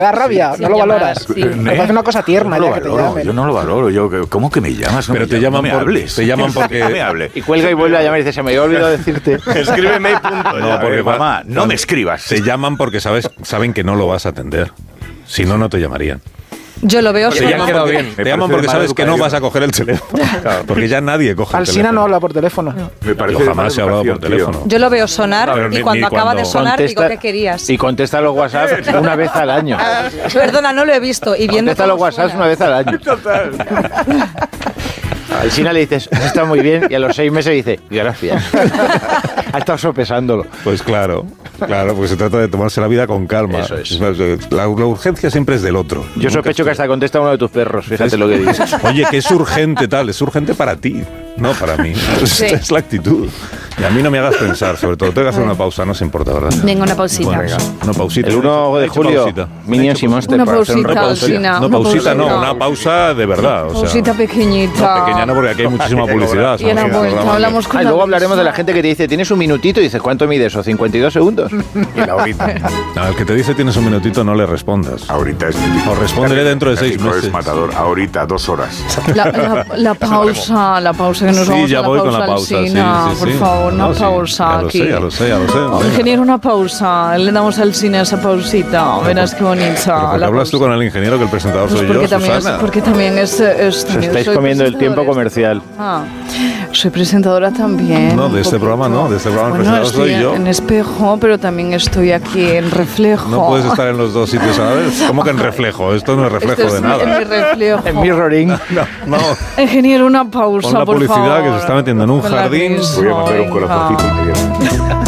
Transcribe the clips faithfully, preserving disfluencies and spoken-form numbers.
da rabia, sí, no lo valoras. Sí. Me parece una cosa tierna. Yo no, ya lo valoro, que te yo no lo valoro. Yo, ¿cómo que me llamas? No Pero me te llaman, no me por, hables. Te llaman porque... no me hable. Y cuelga y vuelve a llamar y dice, se me había olvidado decirte. Escríbeme y punto. No, porque mamá, no me escribas. Te llaman porque sabes, saben que no lo vas a atender. Si no, no te llamarían. Yo lo veo te llaman quedado porque, bien. Te llaman porque sabes que no vas a coger el teléfono. Claro, porque ya nadie coge el teléfono. Alsina no habla por teléfono. No. Me parece Yo jamás he hablado por teléfono. Yo lo veo sonar no, y cuando acaba cuando de sonar contesta, digo, ¿qué querías? Y contesta los WhatsApp una vez al año. Perdona, no lo he visto. Y viendo contesta los WhatsApp una vez al año. Total. A Alsina le dices, está muy bien, y a los seis meses dice, gracias. Ha estado sopesándolo. Pues claro, claro, porque se trata de tomarse la vida con calma. Eso es. La, la urgencia siempre es del otro. Yo sospecho que hasta contesta uno de tus perros, fíjate es, lo que dices. Oye, que es urgente tal, es urgente para ti, no para mí. Sí. Esta es la actitud. Y a mí no me hagas pensar, sobre todo. Tengo que hacer una pausa, no se importa, ¿verdad? Venga, una pausita. Bueno, venga, una pausita. El uno de julio, Minions y Monsters. Una pausita, Alsina. No, pausita, no, una pausa de verdad. O sea, pausita pequeñita. No, pequeña no, porque aquí hay muchísima publicidad. Y en la vuelta hablamos con Ay, luego hablaremos de la gente que te dice, tienes un minutito, y dices, ¿cuánto mide eso? ¿cincuenta y dos segundos? Y la horita. No, el que te dice tienes un minutito no le respondas. Ahorita es... O respóndele dentro de seis meses. Es matador, ahorita, dos horas. La, la, la pausa, la pausa que nos sí, vamos ya a la voy pausa, con la pausa. Alsina, sí, sí, por sí. favor, una no, pausa sí, aquí. Ya lo sé, ya lo sé, ya lo sé. Ingeniero, una pausa. Le damos al cine esa pausita. Verás qué bonita. ¿Por qué hablas tú con el ingeniero que el presentador pues soy porque yo, también Susana? Es, porque también es... es Os estáis comiendo el tiempo comercial. Ah, soy presentadora también. No, de este programa no, de este programa el bueno, presentador soy yo. En Espejo, pero también estoy aquí en Reflejo. No puedes estar en los dos sitios a la vez. ¿Cómo que en Reflejo? Esto no es reflejo Esto de es nada. En mi reflejo. En mirroring. No, no. Ingeniero, una pausa, Con la por publicidad favor. que se está metiendo en un Con la jardín. misma, Voy a mandar un corazoncito inmediato.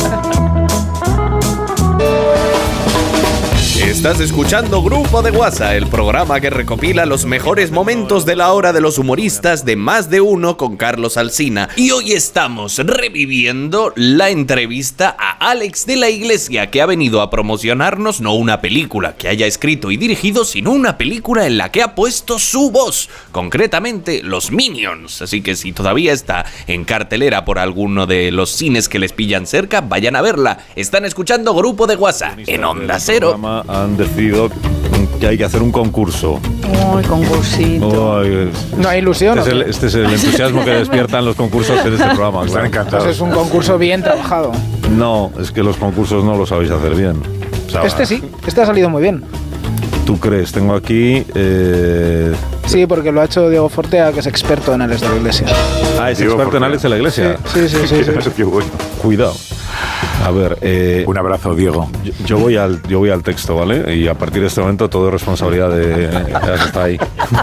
Estás escuchando Grupo de WhatsApp, el programa que recopila los mejores momentos de la hora de los humoristas de Más de Uno con Carlos Alsina. Y hoy estamos reviviendo la entrevista a Alex de la Iglesia, que ha venido a promocionarnos no una película que haya escrito y dirigido, sino una película en la que ha puesto su voz, concretamente Los Minions. Así que si todavía está en cartelera por alguno de los cines que les pillan cerca, vayan a verla. Están escuchando Grupo de WhatsApp en Onda Cero. Han decidido que hay que hacer un concurso. Ay, concursito. Ay, no hay ilusión. Este es, el, este es el entusiasmo que despiertan los concursos en este programa. Están encantados. Pues es un concurso bien trabajado. No, es que los concursos no los sabéis hacer bien. O sea, este sí, este ha salido muy bien. ¿Tú crees? Tengo aquí... Eh... Sí, porque lo ha hecho Diego Fortea, que es experto en Alex de la Iglesia. Ah, es Diego experto Fortea. en Alex de la Iglesia. Sí, sí, sí. sí, sí. Eso qué bueno. Cuidado. A ver, eh, un abrazo, Diego. Yo, yo voy al, yo voy al texto, ¿vale? Y a partir de este momento todo es responsabilidad de ya que está ahí.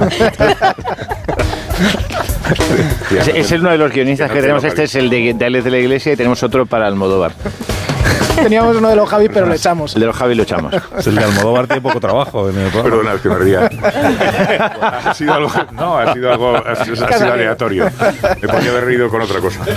es, es uno de los guionistas que, que tenemos. Este es el de, de Alex de la Iglesia y tenemos otro para Almodóvar. Teníamos uno de los Javi, pero lo echamos. El de los Javi lo echamos. Es el de Almodóvar, tiene poco trabajo en el programa. Perdona, es que me ría. Ha sido algo, no, ha sido algo, ha sido, ha sido aleatorio. Me podría haber reído con otra cosa.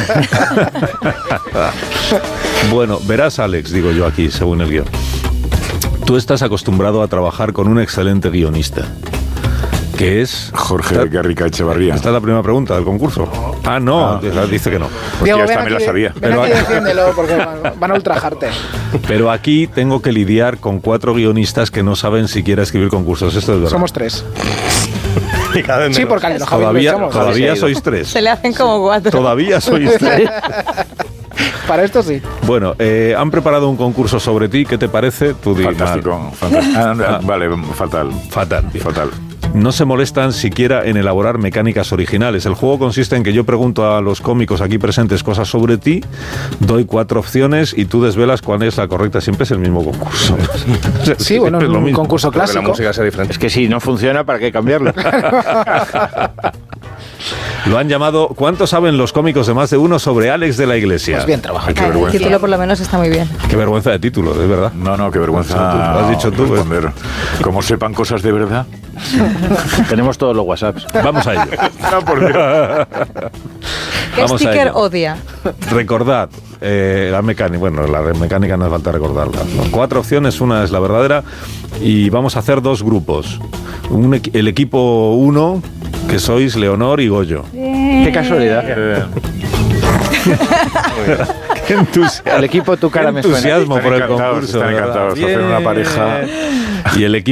Bueno, verás, Alex, digo yo aquí, según el guión. Tú estás acostumbrado a trabajar con un excelente guionista, que es... Jorge esta, Garrica Echevarría. Esta es la primera pregunta del concurso. Ah, no, ah. dice que no. Diego, Hostia, esta me aquí, la sabía. Ven Pero aquí, aquí defiéndelo, porque van a ultrajarte. Pero aquí tengo que lidiar con cuatro guionistas que no saben siquiera escribir concursos. Esto es verdad. Somos tres. Sí, porque a los Javi todavía, lo echamos. todavía sois tres. Se le hacen como cuatro. Todavía sois tres. Para esto sí. Bueno, eh, han preparado un concurso sobre ti. ¿Qué te parece? Tú di, Fantástico. Fantástico. Ah, vale, fatal. Fatal. Fatal. No se molestan siquiera en elaborar mecánicas originales. El juego consiste en que yo pregunto a los cómicos aquí presentes cosas sobre ti, doy cuatro opciones y tú desvelas cuál es la correcta. Siempre es el mismo concurso. Sí, bueno, es un concurso clásico. Que la música sea diferente. Es que si no funciona, ¿para qué cambiarlo? Lo han llamado ¿Cuánto saben los cómicos de Más de Uno sobre Alex de la Iglesia? Pues bien trabajado. Ay, qué vergüenza. El título por lo menos está muy bien. Qué vergüenza de título, es verdad. No, no, qué vergüenza. Lo has dicho tú. Responder. Como sepan cosas de verdad. Tenemos todos los WhatsApps. Vamos a ello. No, por Dios. ¿Qué Vamos a sticker ello. odia? Recordad, eh, la mecánica, bueno, la mecánica no hace falta recordarla. ¿no? Cuatro opciones, una es la verdadera y vamos a hacer dos grupos. Un, el equipo uno, que sois Leonor y Goyo. Qué casualidad. Eh, Qué entusiasmo. El equipo Tu Cara Me Suena. Entusiasmo Están por el encantados, concurso. están ¿verdad? encantados. Hacer una Bien. pareja. Y el equipo